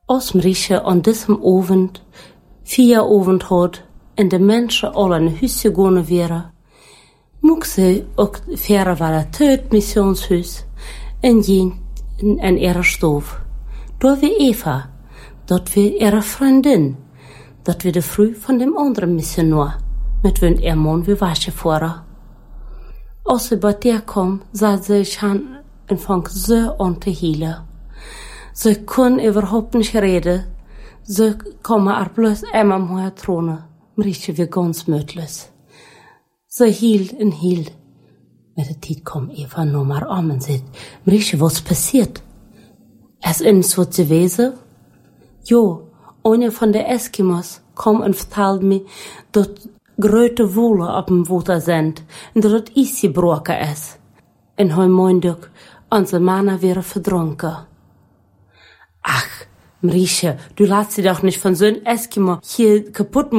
Als Marische an diesem Abend, 4 Abend hat, en de mensen alle in huis gegaan waren, mocht ze ook verder waar het missionshuis en ging en ihre stof. Door we Eva, dat we ihre vriendin, dat we de vrouw van dem anderen missionar, met wien man we wasje voeren. Als ze bij der kwam, zat ze schon en vang ze aan te hielen. Ze kon überhaupt nicht reden. Ze komen er bloß einmal mal tronen. Marische wie ganz möglich. Ze hield en hield. Met de tijd kwam Eva nog maar aan en zei, Marische, was passiert? Is iets wat gewesen? Jo, eine von de Eskimos kwam en vertelde me dat grote wollen op dem water zijn en dat het ijs gebroken is. En hij meende ook, onze mannen waren verdronken. Ach, Marische, du lässt sie doch nicht von so einem Eskimo hier kaputt